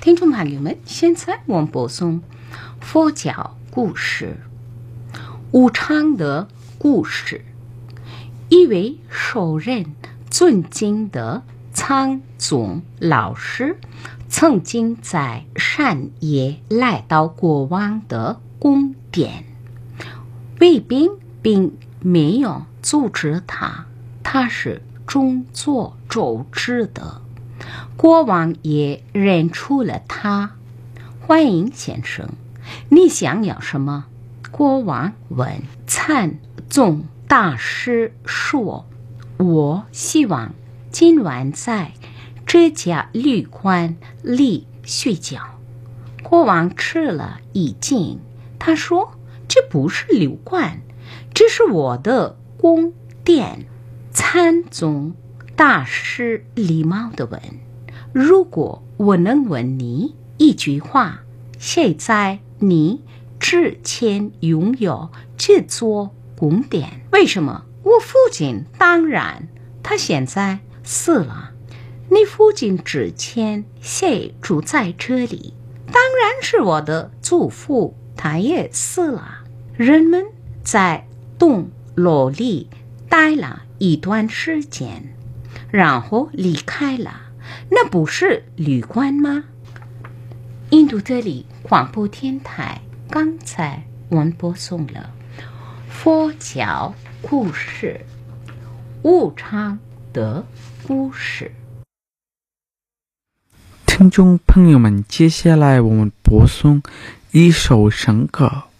听众朋友们，现在我们播送佛教故事无常的故事。一位受人尊敬的苍宗老师曾经在山野来到国王的宫殿，卫兵并没有阻止他，他是众所周知的。国王也认出了他。欢迎先生，你想要什么？国王问。参宗大师说，我希望今晚在这家旅馆里睡觉。国王吃了一惊，他说，这不是旅馆，这是我的宫殿。参宗大师礼貌地问，如果我能问你一句话，谁在你之前拥有这座宫殿？为什么？我父亲，当然，他现在死了。你父亲之前谁住在这里？当然是我的祖父，他也死了。人们在洞楼里待了一段时间，然后离开了。那不是旅馆吗？印度德里广播电台刚才我们播送了佛教故事无常的故事。 听众朋友们，接下来我们播送一首圣歌。